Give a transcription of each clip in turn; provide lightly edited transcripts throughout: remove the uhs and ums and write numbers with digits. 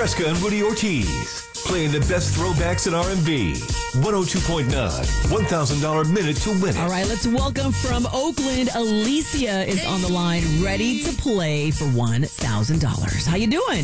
Fresca and Rudy Ortiz. Playing the best throwbacks in R&B. 102.9, $1,000 minute to win it. All right, let's welcome from Oakland. Alicia is on the line, ready to play for $1,000. How you doing?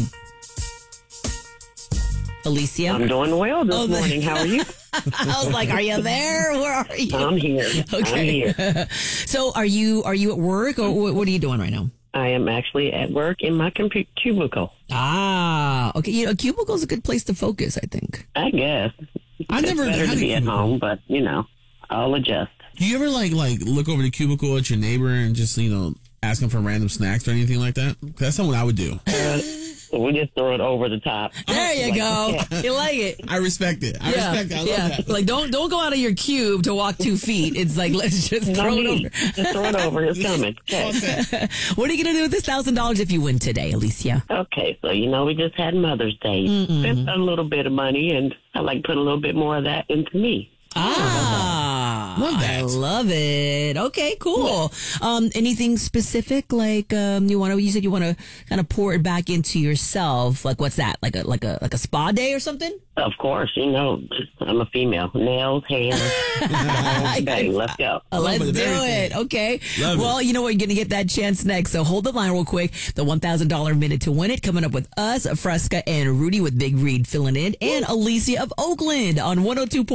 Alicia? I'm doing well this morning. How are you? I was like, are you there? Where are you? I'm here. Okay. I'm here. So are you at work or what are you doing right now? I am actually at work in my cubicle. Ah, okay. You know, a cubicle is a good place to focus, I think. I guess. I never It's better had to a be at cubicle. home, but, I'll adjust. Do you ever like look over the cubicle at your neighbor and just ask them for random snacks or anything like that? 'Cause that's something I would do. We just throw it over the top. There you go. You like it. I respect it. I respect it. I love that. Like don't go out of your cube to walk 2 feet. It's like let's just No throw it need. over. Just throw it over. It's coming. Okay. What are you gonna do with this $1,000 if you win today, Alicia? Okay, so, we just had Mother's Day. Spent a little bit of money, and I like to put a little bit more of that into me. Love that. I love it. Okay, cool. Anything specific? Like you said you want to kind of pour it back into yourself. Like what's that? Like a spa day or something? Of course, I'm a female. Nails, hair. Okay, let's go. Let's it, do everything. it. Okay. Love Well, you know what? You're going to get that chance next. So hold the line real quick. The $1,000 minute to win it coming up with us, Fresca and Rudy with Big Reed filling in, and Alicia of Oakland on 102.